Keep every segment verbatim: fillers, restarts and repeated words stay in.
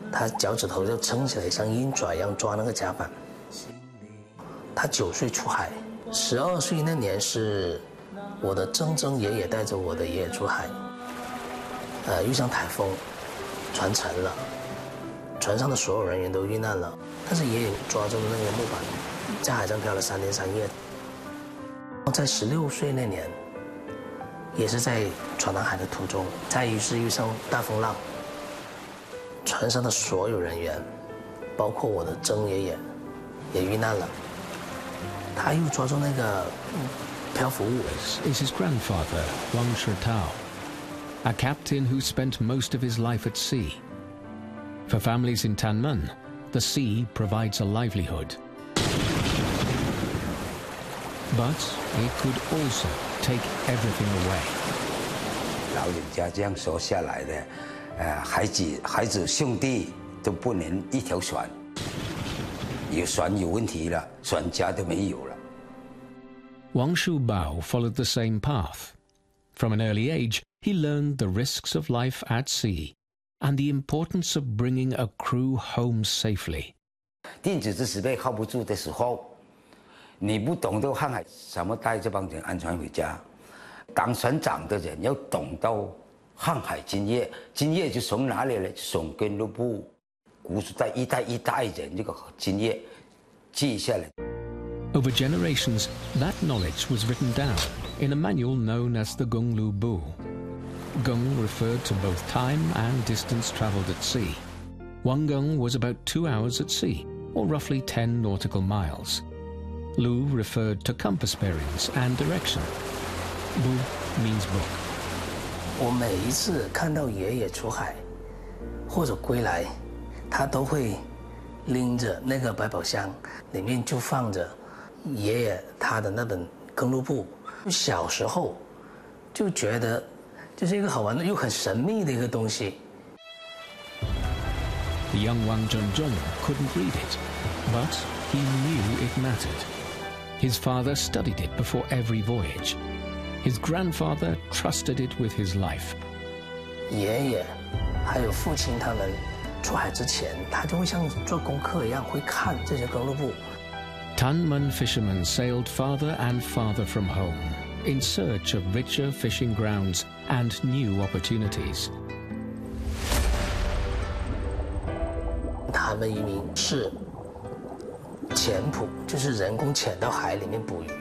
他脚趾头就撑起来，像鹰爪一样抓那个甲板。他九岁出海，十二岁那年是我的曾曾爷爷带着我的爷爷出海，呃，遇上台风，船沉了，船上的所有人员都遇难了，但是爷爷抓住了那个木板，在海上漂了三天三夜。在十六岁那年，也是在闯南海的途中，在于是遇上大风浪，船上的所有人员，包括我的曾爷爷，也遇难了。他又抓住那个漂浮物。 Is his grandfather Wang Shitao, a captain who spent most of his life at sea. For families in Tanmen, the sea provides a livelihood. But it could also take everything away. 老人家这样说下来的，呃，孩子、孩子兄弟都不能一条船，有船有问题了，船家都没有了。 Wang Shubao followed the same path. From an early age, he learned the risks of life at sea and the importance of bringing a crew home safely. 电子知识被靠不住的时候，你不懂得航海，怎么带这帮人安全回家？当船长的人要懂到航海经验，经验就从哪里来？从根路部，古时代一代一代人这个经验记下来。 Over generations, that knowledge was written down in a manual known as the Gonglu Bu. Gong referred to both time and distance travelled at sea. One gong was about two hours at sea, or roughly ten nautical miles. Lu referred to compass bearings and direction. Bu means book. 我每一次看到爷爷出海或者归来，他都会拎着那个百宝箱，里面就放着爷爷他的那本更路簿。小时候就觉得这是一个好玩的又很神秘的一个东西。 The young Wang Zhenzhong couldn't read it, but he knew it mattered. His father studied it before every voyage. His grandfather trusted it with his life. 爷爷还有父亲他们出海之前，他就会像做功课一样，会看这些更路簿。 Tanmen fishermen sailed farther and farther from home in search of richer fishing grounds and new opportunities. 他们渔民是潜捕，就是人工潜到海里面捕鱼，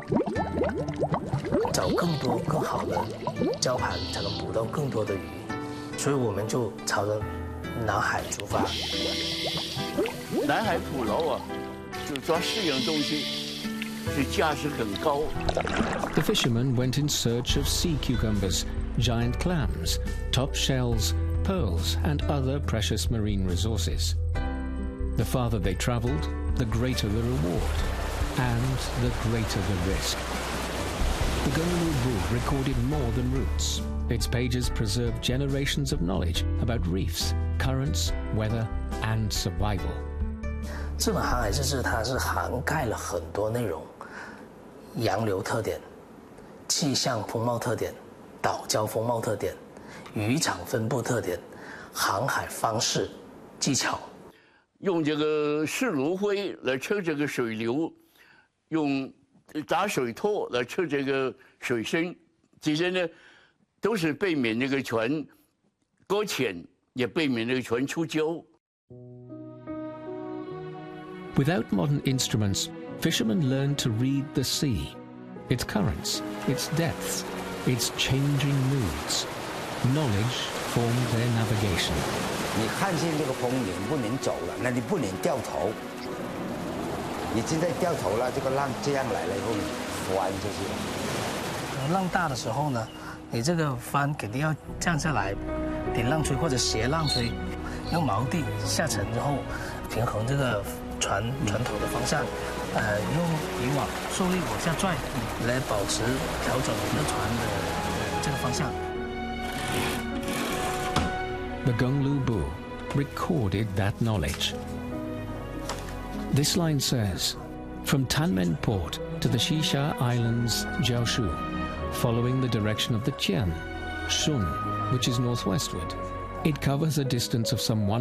找更多更好的礁盘，才能捕到更多的鱼。所以我们就朝着南海出发。 南海捕捞啊，就抓四样东西，这价值很高。 The fishermen went in search of sea cucumbers, giant clams, top shells, pearls, and other precious marine resources. The farther they travelled, the greater the reward, and the greater the risk. The Gonglu Bu recorded more than routes. Its pages preserve generations of knowledge about reefs, currents, weather, and survival. 这本航海志是它是涵盖了很多内容，洋流特点、气象风貌特点、岛礁风貌特点、渔场分布特点、航海方式、技巧。 用这个石炉灰来测这个水流，用打水拓来测这个水深，这些呢都是避免那个船搁浅，也避免那个船出礁。 Without modern instruments, fishermen learned to read the sea, its currents, its depths, its changing moods. Knowledge formed their navigation. 你看见这个风你不能走了，那你不能掉头。你现在掉头了，这个浪这样来了以后，你翻出去。 浪大的时候呢，你这个帆肯定要降下来，顶浪吹或者斜浪吹，用锚地下沉之后，平衡这个船船头的方向，呃，用渔网受力往下拽，来保持调整你的船的这个方向。 The Gonglu Bu recorded that knowledge. This line says, from Tanmen Port to the Xisha Islands, Jiaoshu, following the direction of the Qian, Shun, which is northwestward, it covers a distance of some one